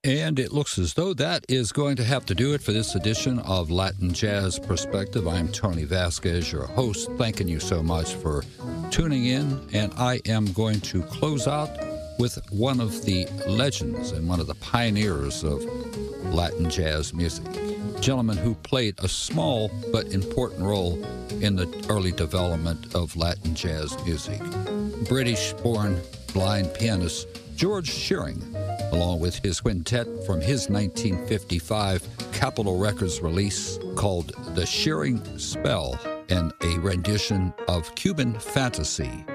And it looks as though that is going to have to do it for this edition of Latin Jazz Perspective. I'm Tony Vasquez, your host. Thanking you so much for tuning in. And I am going to close out with one of the legends and one of the pioneers of Latin jazz music. A gentleman who played a small but important role in the early development of Latin jazz music. British-born blind pianist George Shearing, along with his quintet from his 1955 Capitol Records release called The Shearing Spell, and a rendition of Cuban Fantasy.